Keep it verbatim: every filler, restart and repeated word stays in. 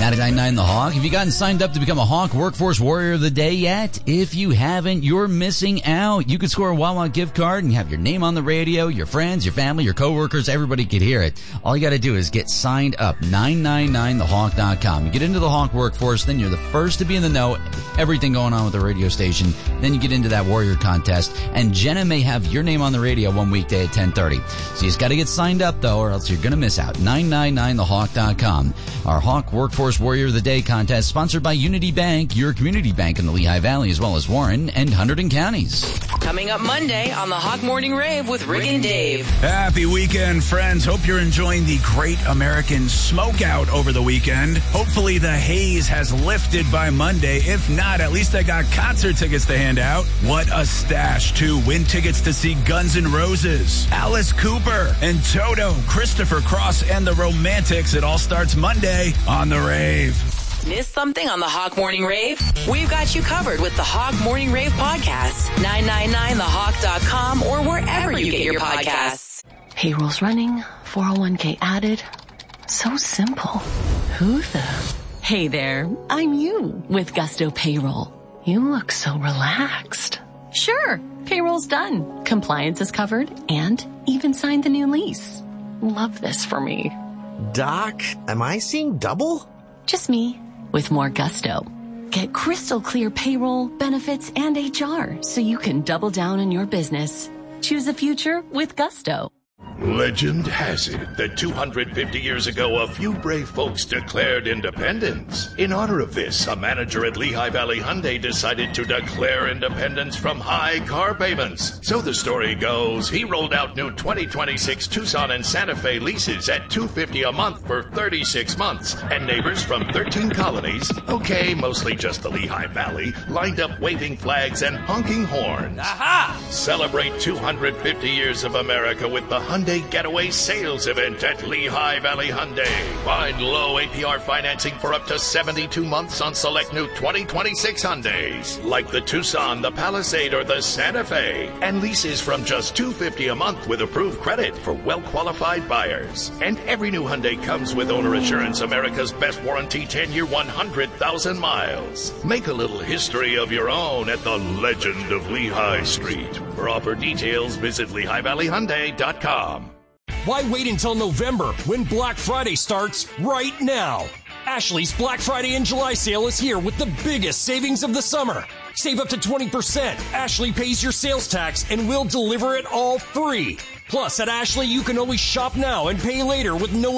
at ninety-nine The Hawk. Have you gotten signed up to become a Hawk Workforce Warrior of the Day yet? If you haven't, you're missing out. You could score a Wawa gift card and have your name on the radio, your friends, your family, your coworkers, everybody could hear it. All you got to do is get signed up, nine nine nine the hawk dot com. You get into the Hawk Workforce, then you're the first to be in the know, everything going on with the radio station. Then you get into that Warrior contest, and Jenna may have your name on the radio one weekday at ten thirty. So you just got to get signed up, though, or else you're going to miss out. nine nine nine the hawk dot com. Our Hawk Workforce Warrior of the Day contest, sponsored by Unity Bank, your community bank in the Lehigh Valley, as well as Warren and Hunterdon counties. Coming up Monday on the Hawk Morning Rave with Rick and Dave. Happy weekend, friends. Hope you're enjoying the Great American Smokeout over the weekend. Hopefully the haze has lifted by Monday. If not, at least I got concert tickets to hand out. What a stash, too. Win tickets to see Guns N' Roses, Alice Cooper, and Toto, Christopher Cross, and the Romantics. It all starts Monday on the Rave. Miss something on the Hawk Morning Rave? We've got you covered with the Hawk Morning Rave podcast. nine nine nine the hawk dot com or wherever you get your podcasts. Payroll's running, four oh one k added. So simple. Who the? Hey there, I'm you with Gusto Payroll. You look so relaxed. Sure, payroll's done. Compliance is covered and even signed the new lease. Love this for me. Doc, am I seeing double? Just me. With more gusto. Get crystal clear payroll, benefits, and H R so you can double down on your business. Choose a future with gusto. Legend has it that two hundred fifty years ago, a few brave folks declared independence. In honor of this, a manager at Lehigh Valley Hyundai decided to declare independence from high car payments. So the story goes, he rolled out new twenty twenty-six Tucson and Santa Fe leases at two hundred fifty dollars a month for thirty-six months. And neighbors from thirteen colonies, okay, mostly just the Lehigh Valley, lined up waving flags and honking horns. Aha! Celebrate two hundred fifty years of America with the Hyundai Getaway Sales Event at Lehigh Valley Hyundai. Find low A P R financing for up to seventy-two months on select new twenty twenty-six Hyundais, like the Tucson, the Palisade, or the Santa Fe. And leases from just two hundred fifty dollars a month with approved credit for well-qualified buyers. And every new Hyundai comes with Owner Assurance, America's best warranty, ten-year, one hundred thousand miles. Make a little history of your own at the Legend of Lehigh Street. For offer details, visit Lehigh Valley Hyundai dot com. Why wait until November when Black Friday starts right now? Ashley's Black Friday and July sale is here with the biggest savings of the summer. Save up to twenty percent. Ashley pays your sales tax and we'll deliver it all free. Plus, at Ashley, you can always shop now and pay later with no